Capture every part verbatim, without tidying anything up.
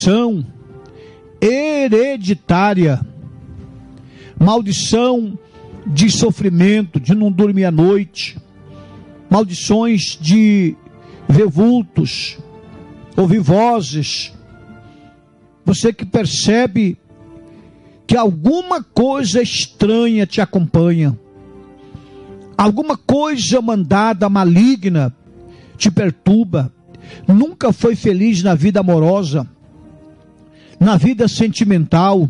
maldição hereditária, maldição de sofrimento, de não dormir à noite, maldições de ver vultos, ouvir vozes. Você que percebe que alguma coisa estranha te acompanha, alguma coisa mandada maligna te perturba, nunca foi feliz na vida amorosa, na vida sentimental,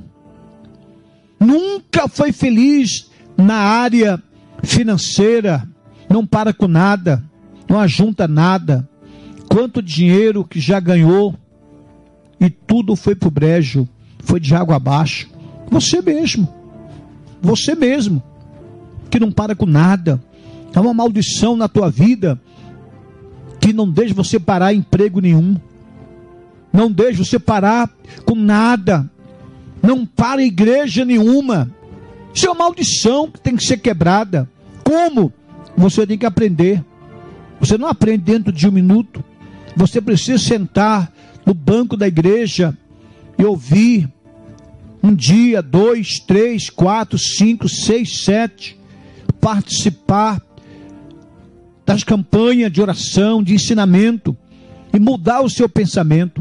nunca foi feliz na área financeira, não para com nada, não ajunta nada, quanto dinheiro que já ganhou e tudo foi pro brejo, foi de água abaixo. Você mesmo, você mesmo, que não para com nada, é uma maldição na tua vida, que não deixa você parar em emprego nenhum, não deixa você parar com nada, não para em igreja nenhuma. Isso é uma maldição que tem que ser quebrada. Como? Você tem que aprender. Você não aprende dentro de um minuto. Você precisa sentar no banco da igreja e ouvir um dia, dois, três, quatro, cinco, seis, sete, participar das campanhas de oração, de ensinamento, e mudar o seu pensamento,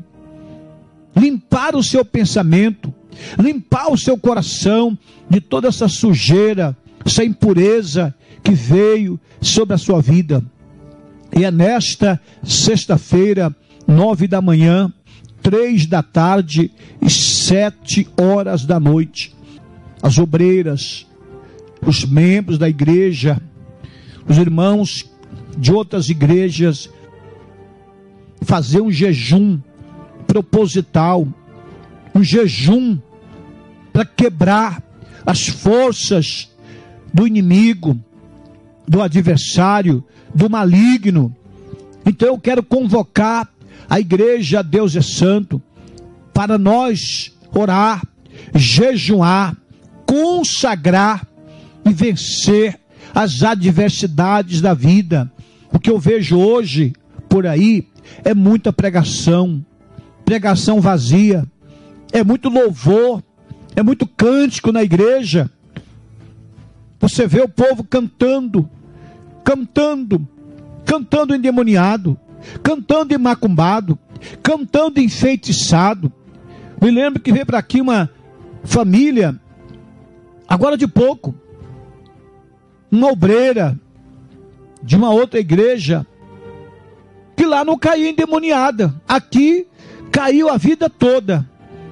limpar o seu pensamento, limpar o seu coração de toda essa sujeira, essa impureza que veio sobre a sua vida. E é nesta sexta-feira, nove da manhã, três da tarde e sete horas da noite, as obreiras, os membros da igreja, os irmãos de outras igrejas, fazer um jejum proposital, um jejum para quebrar as forças do inimigo, do adversário, do maligno. Então eu quero convocar a igreja Deus é Santo para nós orar, jejuar, consagrar e vencer as adversidades da vida. O que eu vejo hoje por aí é muita pregação, pregação vazia, é muito louvor, é muito cântico na igreja. Você vê o povo cantando, cantando, cantando endemoniado, cantando macumbado, cantando enfeitiçado. Me lembro que veio para aqui uma família, agora de pouco, uma obreira de uma outra igreja, que lá não caiu endemoniada, aqui caiu a vida toda,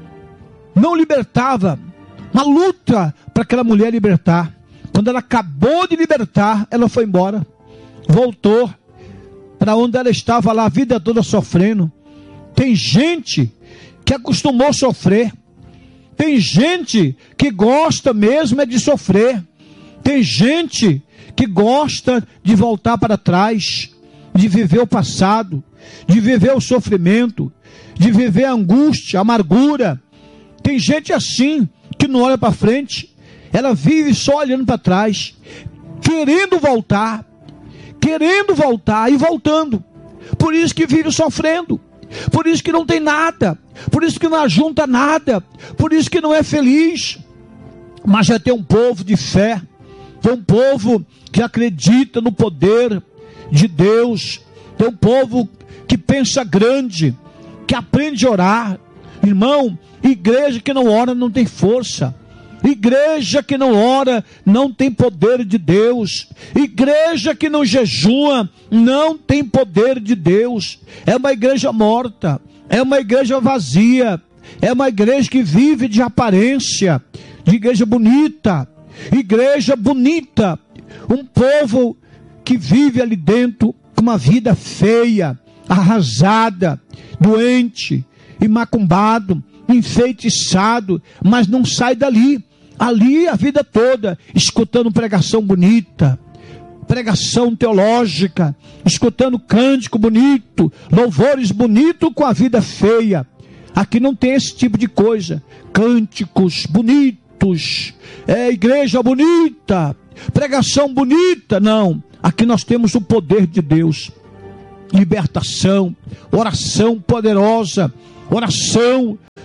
não libertava, uma luta para aquela mulher libertar. Quando ela acabou de libertar, ela foi embora, voltou para onde ela estava lá a vida toda sofrendo. Tem gente que acostumou a sofrer, tem gente que gosta mesmo é de sofrer, tem gente que gosta de voltar para trás, de viver o passado, de viver o sofrimento, de viver a angústia, a amargura. Tem gente assim, que não olha para frente, ela vive só olhando para trás, querendo voltar, querendo voltar e voltando. Por isso que vive sofrendo, por isso que não tem nada, por isso que não ajunta nada, por isso que não é feliz. Mas já tem um povo de fé, tem um povo que acredita no poder de Deus, tem um povo que pensa grande, que aprende a orar. Irmão, igreja que não ora não tem força, igreja que não ora não tem poder de Deus, igreja que não jejua não tem poder de Deus. É uma igreja morta, é uma igreja vazia, é uma igreja que vive de aparência, de igreja bonita, igreja bonita, um povo que vive ali dentro com uma vida feia, arrasada, doente, macumbado, enfeitiçado, mas não sai dali, ali a vida toda, escutando pregação bonita, pregação teológica, escutando cântico bonito, louvores bonitos com a vida feia. Aqui não tem esse tipo de coisa, cânticos bonitos, é igreja bonita, pregação bonita, não. Aqui nós temos o poder de Deus, libertação, oração poderosa, oração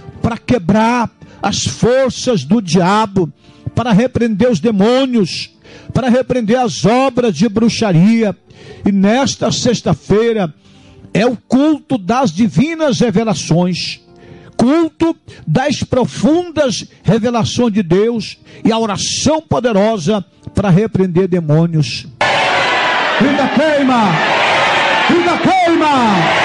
para quebrar as forças do diabo, para repreender os demônios, para repreender as obras de bruxaria. E nesta sexta-feira é o culto das divinas revelações, culto das profundas revelações de Deus e a oração poderosa para repreender demônios. Vida queima! Vida queima!